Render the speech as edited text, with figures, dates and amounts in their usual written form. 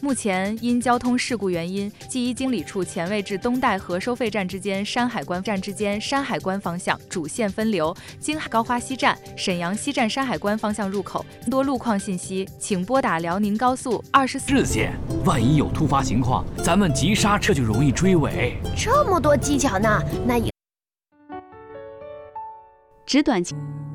目前因交通事故原因，G1经理处前位至东戴河收费站之间山海关站之间山海关方向主线分流，京海高花西站、沈阳西站山海关方向入口。多路况信息，请拨打辽宁高速24 日线。万一有突发情况，咱们急刹车就容易追尾。 这么多技巧呢，那也只短期。